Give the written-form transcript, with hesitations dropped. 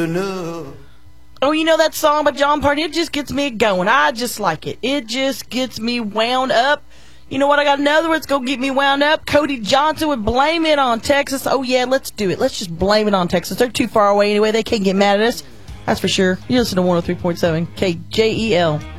enough. Oh, you know that song by John Party? It just gets me going. I just like it. It just gets me wound up. You know what? I got another one that's going to get me wound up. Cody Johnson would blame it on Texas. Oh, yeah, let's do it. Let's just blame it on Texas. They're too far away anyway. They can't get mad at us. That's for sure. You listen to 103.7 KJEL.